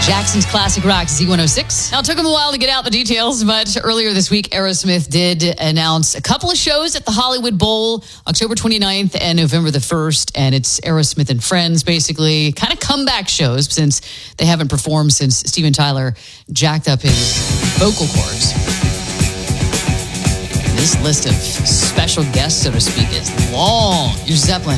Jackson's Classic Rock Z106. Now, it took them a while to get out the details, but earlier this week, Aerosmith did announce a couple of shows at the Hollywood Bowl, October 29th and November the 1st. And it's Aerosmith and Friends, basically, kind of comeback shows since they haven't performed since Steven Tyler jacked up his vocal cords. This list of special guests, so to speak, is long. Your Zeppelin,